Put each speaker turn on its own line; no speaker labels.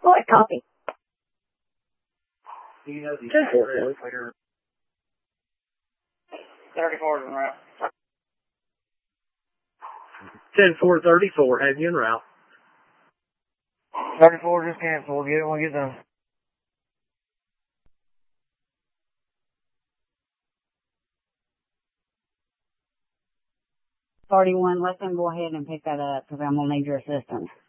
What copy?
Do you know the
10-4.
34 is en route.
10-4-34, have you en route.
34 just cancel. We'll get it when we get done.
$31, let them go ahead and pick that up because I'm going to need your assistance.